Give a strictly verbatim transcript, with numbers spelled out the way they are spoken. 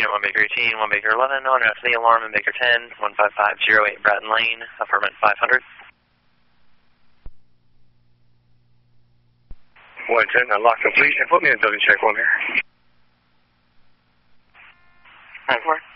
Unit one Baker eighteen, one Baker eleven, on route to the alarm in Baker ten, one five five zero eight Bratton Lane, affirmative five hundred. one ten, unlock complete, and put me in W check one here. nine four.